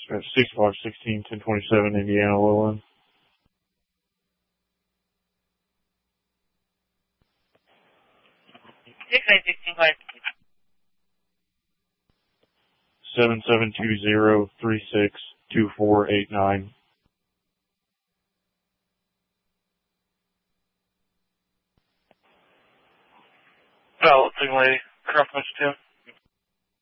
at 6516 1027 Indiana Lowland. 7720362489. Lady, Cross Punch 2.